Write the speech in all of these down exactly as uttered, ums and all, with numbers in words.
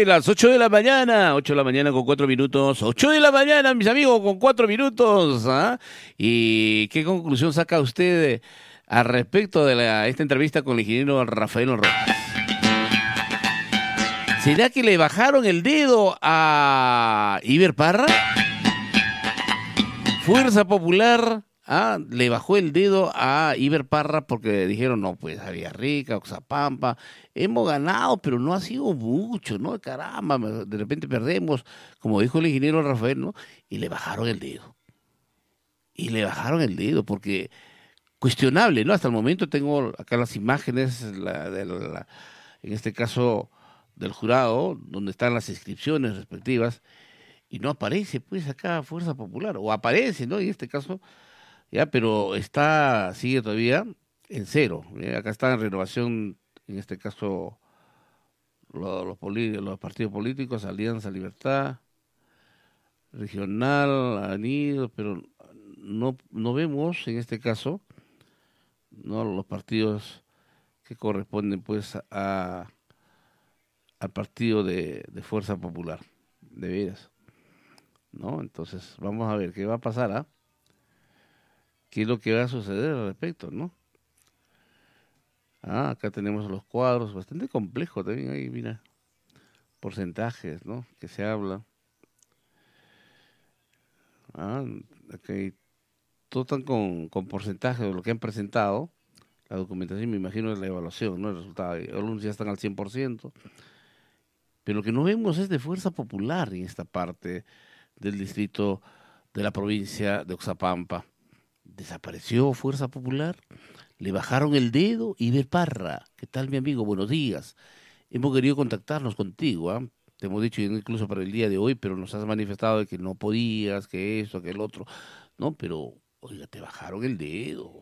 las ocho de la mañana, ocho de la mañana con cuatro minutos, ocho de la mañana, mis amigos, con cuatro minutos. ¿Ah? ¿Y qué conclusión saca usted al respecto de la, esta entrevista con el ingeniero Rafael Rojas? ¿Será que le bajaron el dedo a Iber Parra? Fuerza Popular ¿ah? le bajó el dedo a Iber Parra porque dijeron, no, pues a Villarrica, Oxapampa, hemos ganado, pero no ha sido mucho, ¿no? Caramba, de repente perdemos, como dijo el ingeniero Rafael, ¿no? Y le bajaron el dedo. Y le bajaron el dedo porque cuestionable, ¿no? Hasta el momento tengo acá las imágenes, la, de la, en este caso del jurado, donde están las inscripciones respectivas, y no aparece, pues, acá Fuerza Popular, o aparece, ¿no? En este caso, ya, pero está, sigue todavía en cero. ¿eh? Acá está en renovación, en este caso, los, los, los partidos políticos, Alianza Libertad, Regional, Anido, pero no, no vemos, en este caso, no los partidos que corresponden, pues, a al partido de, de Fuerza Popular, de veras, ¿no? Entonces, vamos a ver qué va a pasar, ¿ah? ¿Qué es lo que va a suceder al respecto, no? Ah, acá tenemos los cuadros, bastante complejo también ahí, mira, porcentajes, ¿no? Que se habla. Ah, acá hay, todo están con, con porcentajes de lo que han presentado, la documentación, me imagino, es la evaluación, ¿no? El resultado, algunos ya están al cien por ciento. Pero lo que no vemos es de Fuerza Popular en esta parte del distrito de la provincia de Oxapampa. ¿Desapareció Fuerza Popular? ¿Le bajaron el dedo? Iber Parra, ¿qué tal, mi amigo? Buenos días. Hemos querido contactarnos contigo, ¿eh? Te hemos dicho incluso para el día de hoy, pero nos has manifestado de que no podías, que esto, que el otro. No, pero, oiga, te bajaron el dedo.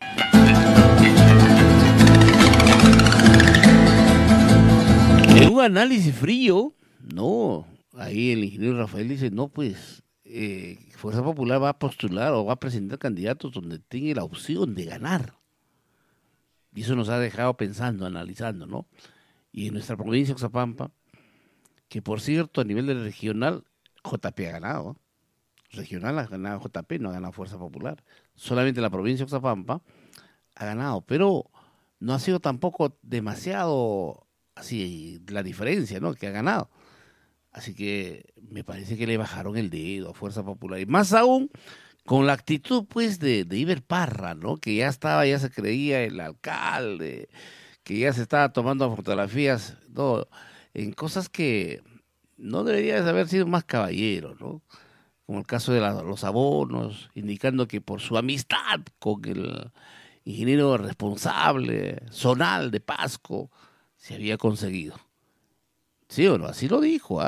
En un análisis frío, no, ahí el ingeniero Rafael dice, no, pues, eh, Fuerza Popular va a postular o va a presentar candidatos donde tenga la opción de ganar. Y eso nos ha dejado pensando, analizando, ¿no? Y en nuestra provincia, Oxapampa, que por cierto, a nivel del regional, J P ha ganado. Regional ha ganado J P, no ha ganado Fuerza Popular. Solamente la provincia de Oxapampa ha ganado, pero no ha sido tampoco demasiado así la diferencia, ¿no? Que ha ganado. Así que me parece que le bajaron el dedo a Fuerza Popular. Y más aún con la actitud, pues, de, de Iber Parra, ¿no? Que ya estaba, ya se creía el alcalde, que ya se estaba tomando fotografías, ¿no? En cosas que no debería de haber sido más caballero, ¿no? Como el caso de la, los abonos, indicando que por su amistad con el ingeniero responsable, zonal de Pasco, se había conseguido. ¿Sí o no? Así lo dijo, ¿ah?